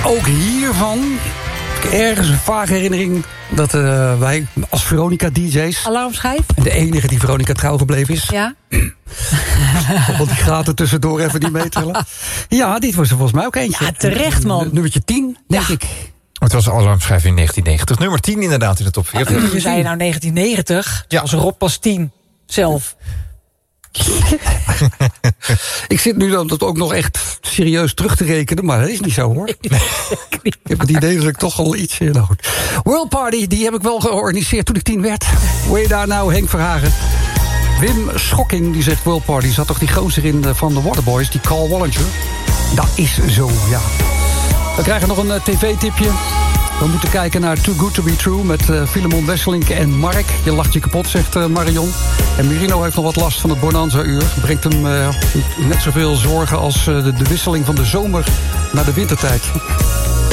ook hiervan heb ik ergens een vage herinnering dat wij als Veronica-dj's... Alarmschijf? En de enige die Veronica trouw gebleven is. Ja. Want die gaten tussendoor even niet meetellen. Ja, dit was er volgens mij ook eentje. Ja, terecht, man. Nummertje 10, denk ik. Het was alarmschijf in 1990. Nummer 10 inderdaad in de top 40. Je zei nou 1990. Ja. Als Rob pas 10 zelf. Ik zit nu dan dat ook nog echt serieus terug te rekenen, maar dat is niet zo, hoor. Ik heb het idee dat ik toch al iets... Nou goed. World Party, die heb ik wel georganiseerd toen ik 10 werd. Hoe je daar nou, Henk Verhagen? Wim Schokking, die zegt World Party. Zat toch die gozer in van de Waterboys, die Carl Wallinger? Dat is zo, ja. We krijgen nog een tv-tipje. We moeten kijken naar Too Good To Be True met Filemon Wesselink en Mark. Je lacht je kapot, zegt Marion. En Mirino heeft nog wat last van het Bonanza-uur. Brengt hem net zoveel zorgen als de wisseling van de zomer naar de wintertijd.